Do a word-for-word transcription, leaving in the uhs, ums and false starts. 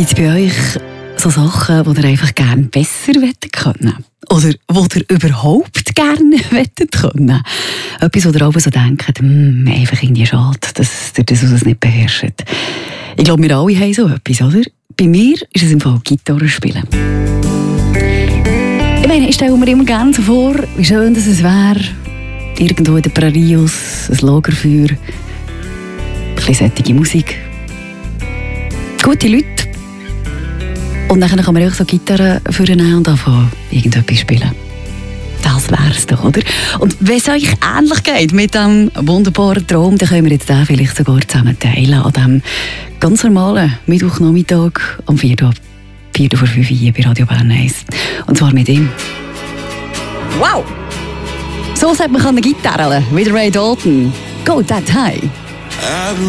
Gibt es bei euch so Sachen, die ihr einfach gerne besser wettet können? Oder die ihr überhaupt gerne wettet können? Etwas, wo ihr auch so denkt, hm, einfach irgendwie schade, dass ihr das nicht beherrscht. Ich glaube, wir alle haben so etwas, oder? Bei mir ist es im Fall Gitarre spielen. Ich meine, ich stelle mir immer gerne so vor, wie schön dass es wäre, irgendwo in der Prärie ein Lagerfeuer, ein bisschen sättige Musik, gute Leute. Und dann kann man auch so Gitarre vornehmen und anfangen, irgendetwas spielen. Das wär's doch, oder? Und wenn es euch ähnlich geht mit diesem wunderbaren Traum, dann können wir jetzt den vielleicht sogar zusammen teilen an diesem ganz normalen Mittwochnachmittag am Viertel vor fünf hier bei Radio Bern eins. Und zwar mit ihm. Wow! So sagt man eine Gitarre, wie Ray Dalton. Go that high.